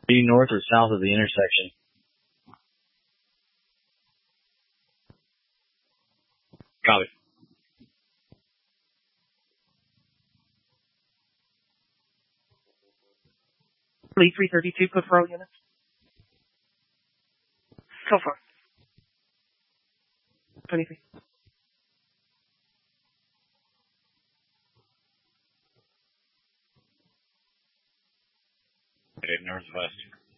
Are you north or south of the intersection? Copy. Lee 332, put for all units. Go for it. 23. Okay, northwest.